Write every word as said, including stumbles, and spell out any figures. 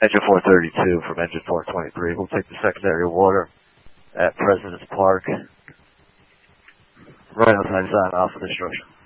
Engine four thirty-two from engine four twenty-three. We'll take the secondary water at President's Park. Right outside sign off for destruction.